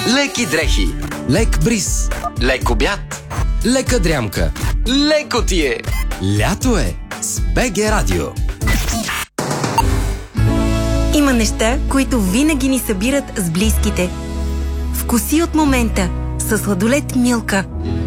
Леки дрехи. Лек бриз. Лек обяд. Лека дрямка. Леко ти е. Лято е с БГ Радио. Има неща, които винаги ни събират с близките. Вкуси от момента със сладолед Милка.